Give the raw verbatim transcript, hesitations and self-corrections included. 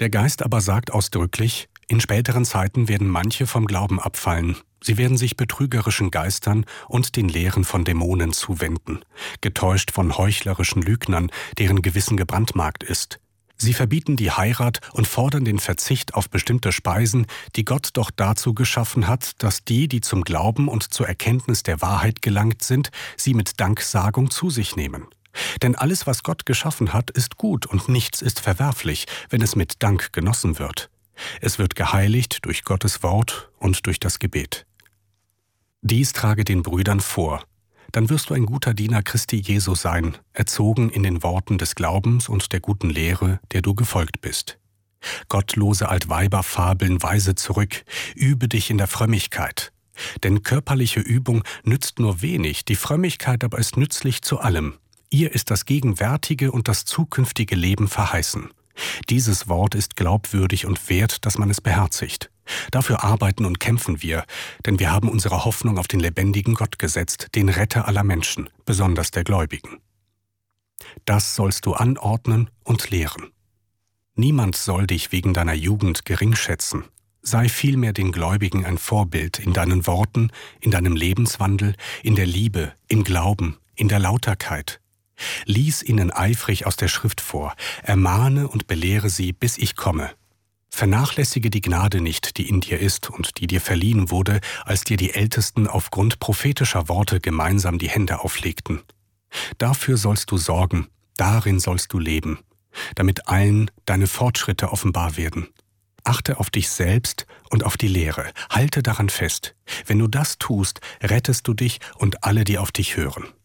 Der Geist aber sagt ausdrücklich, in späteren Zeiten werden manche vom Glauben abfallen. Sie werden sich betrügerischen Geistern und den Lehren von Dämonen zuwenden, getäuscht von heuchlerischen Lügnern, deren Gewissen gebrandmarkt ist. Sie verbieten die Heirat und fordern den Verzicht auf bestimmte Speisen, die Gott doch dazu geschaffen hat, dass die, die zum Glauben und zur Erkenntnis der Wahrheit gelangt sind, sie mit Danksagung zu sich nehmen. Denn alles, was Gott geschaffen hat, ist gut und nichts ist verwerflich, wenn es mit Dank genossen wird. Es wird geheiligt durch Gottes Wort und durch das Gebet. Dies trage den Brüdern vor. Dann wirst du ein guter Diener Christi Jesu sein, erzogen in den Worten des Glaubens und der guten Lehre, der du gefolgt bist. Gottlose Altweiberfabeln weise zurück, übe dich in der Frömmigkeit. Denn körperliche Übung nützt nur wenig, die Frömmigkeit aber ist nützlich zu allem. Ihr ist das gegenwärtige und das zukünftige Leben verheißen. Dieses Wort ist glaubwürdig und wert, dass man es beherzigt. Dafür arbeiten und kämpfen wir, denn wir haben unsere Hoffnung auf den lebendigen Gott gesetzt, den Retter aller Menschen, besonders der Gläubigen. Das sollst du anordnen und lehren. Niemand soll dich wegen deiner Jugend geringschätzen. Sei vielmehr den Gläubigen ein Vorbild in deinen Worten, in deinem Lebenswandel, in der Liebe, im Glauben, in der Lauterkeit. Lies ihnen eifrig aus der Schrift vor, ermahne und belehre sie, bis ich komme. Vernachlässige die Gnade nicht, die in dir ist und die dir verliehen wurde, als dir die Ältesten aufgrund prophetischer Worte gemeinsam die Hände auflegten. Dafür sollst du sorgen, darin sollst du leben, damit allen deine Fortschritte offenbar werden. Achte auf dich selbst und auf die Lehre, halte daran fest. Wenn du das tust, rettest du dich und alle, die auf dich hören.